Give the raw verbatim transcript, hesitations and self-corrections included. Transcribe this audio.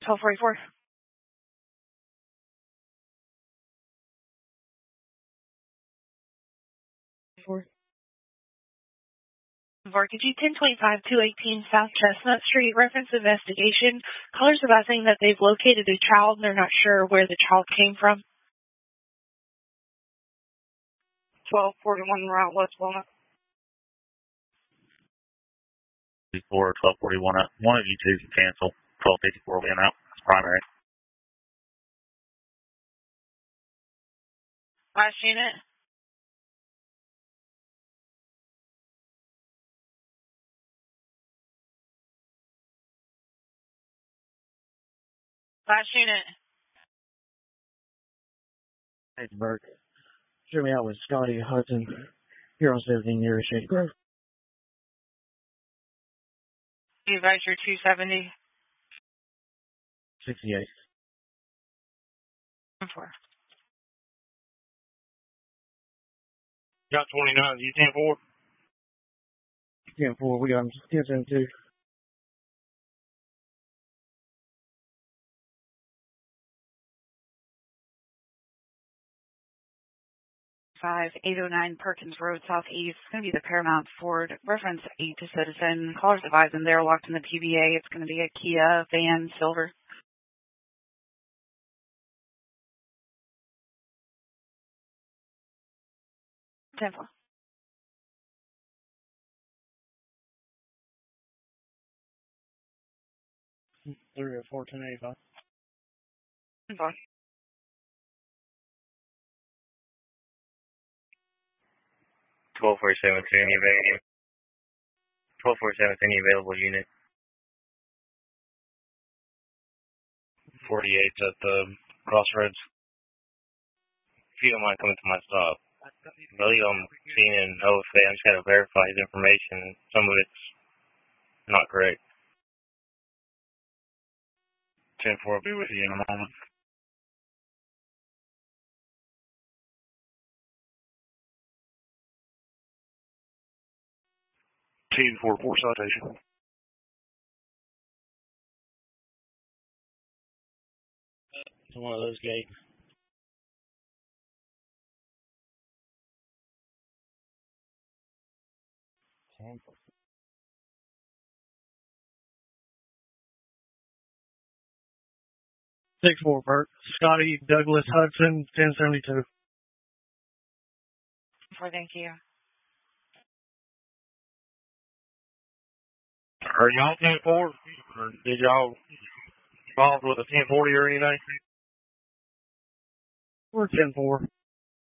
twelve forty-four. Four. Varkagee, ten twenty-five, two eighteen South Chestnut Street, reference investigation. Callers advising that they've located a child and they're not sure where the child came from. twelve forty-one Route West Walnut. Before twelve forty-one, one of you two can cancel. twelve fifty-four will be out. That's primary. Last unit. Last unit. Hey, Burke. Show me out with Scotty Hudson. Here on seventeen years, Shady Grove. You advise your two seventy. sixty-eight. Four. Got twenty-nine. You ten four? ten four. We got him. ten seventy-two. Five eight oh nine Perkins Road Southeast. It's going to be the Paramount Ford. Reference eight to Citizen. Callers advising they're locked in the P B A. It's going to be a Kia van silver. ten four. three oh four, ten eighty-five. ten four. twelve forty-seven to any available. twelve forty-seven to any available unit. forty-eight at the crossroads. If you don't mind coming to my stop. I believe I'm seeing an O F A. I just got to verify his information. Some of it's not correct. ten four, I'll be with you in a moment. ten four four citation. It's one of those gates. Six four, Bert. Scotty Douglas Hudson, ten seventy-two. Four, thank you. Are y'all ten four? Or did y'all involved with a ten forty or anything? We're ten four.